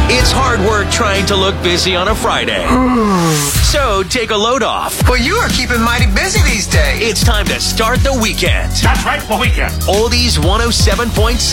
It's hard work trying to look busy on a Friday. So take a load off. Well, you are keeping mighty busy these days. It's time to start the weekend. That's right, for weekend. Oldies 107.7.